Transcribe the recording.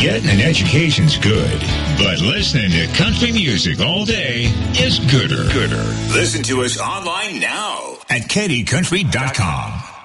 Getting an education's good, but listening to country music all day is gooder. Listen to us online now at KDCountry.com.